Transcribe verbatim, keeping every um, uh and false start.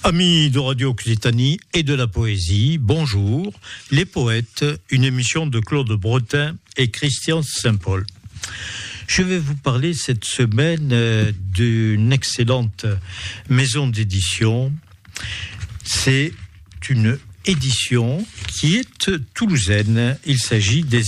Amis de Radio Occitanie et de la poésie, bonjour. Les poètes, une émission de Claude Bretin et Christian Saint-Paul. Je vais vous parler cette semaine d'une excellente maison d'édition. C'est une édition qui est toulousaine. Il s'agit des